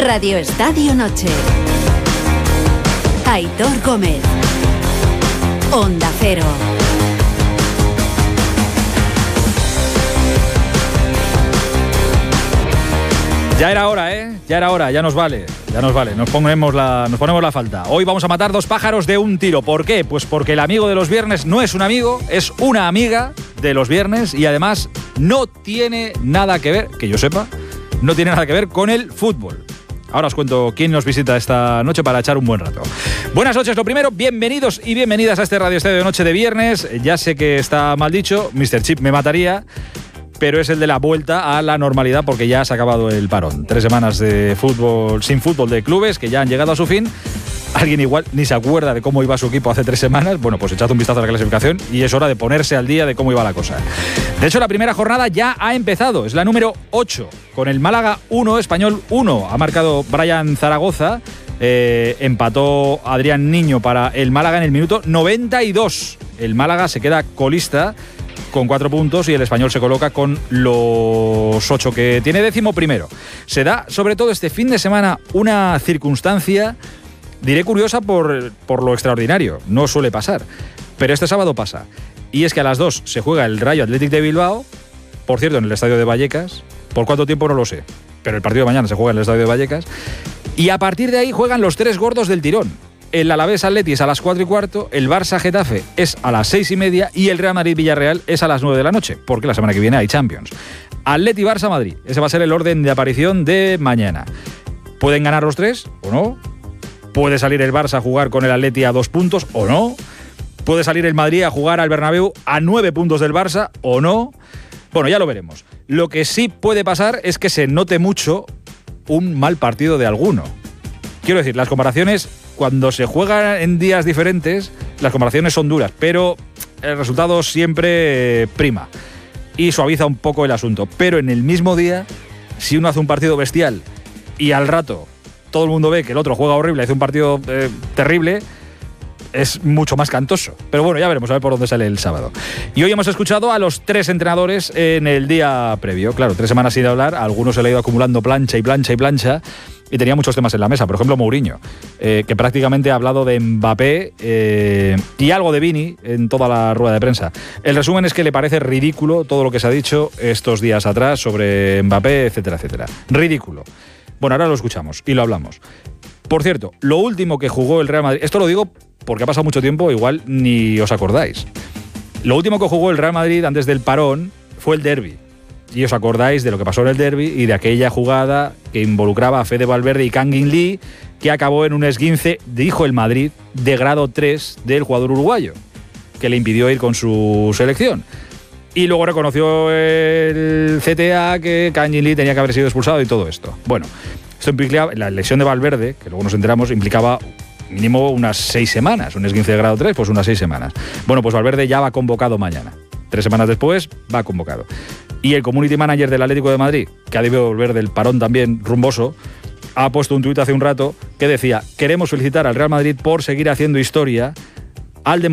Radio Estadio Noche. Aitor Gómez. Onda Cero. Ya era hora, ya era hora, ya nos vale, nos ponemos la falta. Hoy vamos a matar dos pájaros de un tiro. ¿Por qué? Pues porque el amigo de los viernes no es un amigo, es una amiga de los viernes y además no tiene nada que ver, que yo sepa, no tiene nada que ver con el fútbol. Ahora os cuento quién nos visita esta noche para echar un buen rato. Buenas noches, lo primero, bienvenidos y bienvenidas a este Radio Estadio de Noche de viernes. Ya sé que está mal dicho, Mr. Chip me mataría, pero es el de la vuelta a la normalidad porque ya se ha acabado el parón. 3 semanas de fútbol, sin fútbol de clubes que ya han llegado a su fin. Alguien igual ni se acuerda de cómo iba su equipo hace 3 semanas. Bueno, pues echad un vistazo a la clasificación y es hora de ponerse al día de cómo iba la cosa. De hecho, la primera jornada ya ha empezado. Es la número 8, con el Málaga 1, Español 1. Ha marcado Brian Zaragoza. Empató Adrián Niño para el Málaga en el minuto 92. El Málaga se queda colista con 4 puntos y el Español se coloca con los 8 que tiene. 11º. Se da, sobre todo este fin de semana, una circunstancia, diré curiosa por lo extraordinario. No suele pasar, pero este sábado pasa. Y es que a las 2 se juega el Rayo Athletic de Bilbao, por cierto, en el estadio de Vallecas. ¿Por cuánto tiempo? No lo sé, pero el partido de mañana se juega en el estadio de Vallecas. Y a partir de ahí juegan los 3 gordos del tirón. El Alavés Atleti es a las 4:15, el Barça Getafe es a las 6:30 y el Real Madrid Villarreal es a las 9 de la noche, porque la semana que viene hay Champions. Atleti Barça Madrid, ese va a ser el orden de aparición de mañana. ¿Pueden ganar los 3 o no? ¿Puede salir el Barça a jugar con el Atleti a 2 puntos o no? ¿Puede salir el Madrid a jugar al Bernabéu a 9 puntos del Barça o no? Bueno, ya lo veremos. Lo que sí puede pasar es que se note mucho un mal partido de alguno. Quiero decir, las comparaciones, cuando se juegan en días diferentes, las comparaciones son duras, pero el resultado siempre prima y suaviza un poco el asunto. Pero en el mismo día, si uno hace un partido bestial y al rato todo el mundo ve que el otro juega horrible y hace un partido terrible, es mucho más cantoso. Pero bueno, ya veremos a ver por dónde sale el sábado. Y hoy hemos escuchado a los 3 entrenadores en el día previo. Claro, 3 semanas sin hablar, a algunos se le ha ido acumulando plancha y plancha y plancha. Y tenía muchos temas en la mesa, por ejemplo Mourinho, que prácticamente ha hablado de Mbappé y algo de Vini en toda la rueda de prensa. El resumen es que le parece ridículo todo lo que se ha dicho estos días atrás sobre Mbappé, etcétera, etcétera. Ridículo. Bueno, ahora lo escuchamos y lo hablamos. Por cierto, lo último que jugó el Real Madrid, esto lo digo porque ha pasado mucho tiempo, igual ni os acordáis. Lo último que jugó el Real Madrid antes del parón fue el derbi. Y os acordáis de lo que pasó en el derbi y de aquella jugada que involucraba a Fede Valverde y Kangin Lee, que acabó en un esguince, dijo el Madrid, de grado 3 del jugador uruguayo, que le impidió ir con su selección. Y luego reconoció el CTA que Kangin Lee tenía que haber sido expulsado y todo esto. Bueno, esto implicaba, la lesión de Valverde, que luego nos enteramos, implicaba mínimo unas 6 semanas. Un esguince de grado 3, pues unas 6 semanas. Bueno, pues Valverde ya va convocado mañana. 3 semanas después, va convocado. Y el community manager del Atlético de Madrid, que ha debido volver del parón también rumboso, ha puesto un tuit hace un rato que decía: queremos felicitar al Real Madrid por seguir haciendo historia al